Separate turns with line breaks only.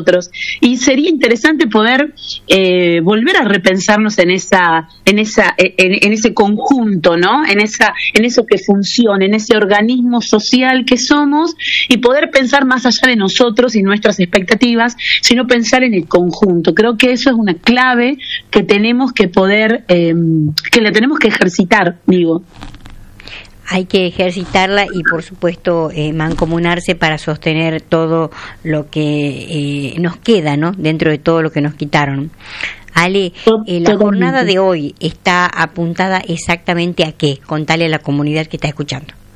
nosotros. Y sería interesante poder volver a repensarnos en ese conjunto, ¿no? En eso que funciona, en ese organismo social que somos, y poder pensar más allá de nosotros y nuestras expectativas, sino pensar en el conjunto. Creo que eso es una clave que tenemos que poder, que la tenemos que ejercitar, digo.
Hay que ejercitarla y, por supuesto, mancomunarse para sostener todo lo que nos queda, ¿no? Dentro de todo lo que nos quitaron. Ale, la jornada de hoy está apuntada exactamente a qué. Contale a la comunidad que está escuchando.